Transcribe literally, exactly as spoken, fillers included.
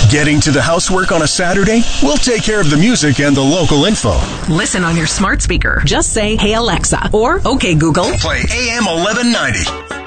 Getting to the housework on a Saturday? We'll take care of the music and the local info. Listen on your smart speaker. Just say, "Hey Alexa," or "Okay Google, play A M eleven ninety.